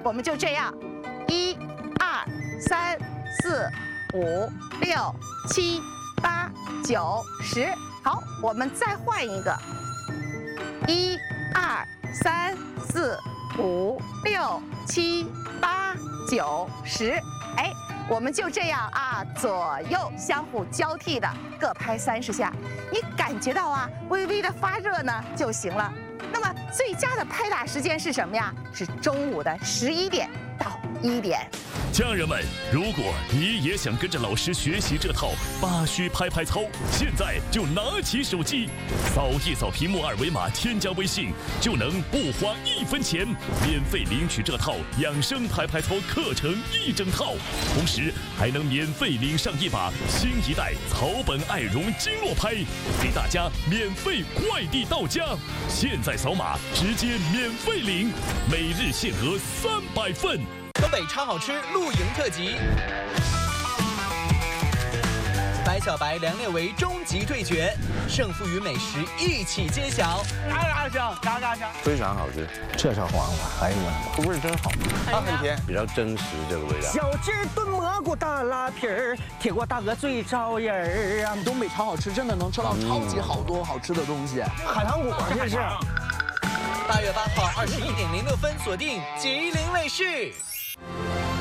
我们就这样，1、2、3、4、5、6、7、8、9、10。好，我们再换一个，1、2、3、4、5、6、7、8、9、10。哎，我们就这样啊，左右相互交替的各拍30下，你感觉到啊，微微的发热呢就行了。那么最佳的拍打时间是什么呀？是中午的11点到1点。 家人们，如果你也想跟着老师学习这套8虚拍拍操，现在就拿起手机，扫一扫屏幕2维码，添加微信，就能不花1分钱，免费领取这套养生拍拍操课程1整套，同时还能免费领上一把新一代草本爱绒经络拍，给大家免费快递到家。现在扫码直接免费领，每日限额300份。 东北超好吃露营特辑，白小白、梁烈唯终极对决，胜负与美食一起揭晓。 嘎嘎香，嘎嘎香， 非常好吃。 这小黄瓜，哎呀， 味儿真好，它很甜，比较真实这个味道。 小鸡炖蘑菇大拉皮儿，铁锅大鹅最招人儿啊！ 东北超好吃，真的能吃到超级好多好吃的东西。 海棠果这是。 8月8号21点06分锁定吉林卫视。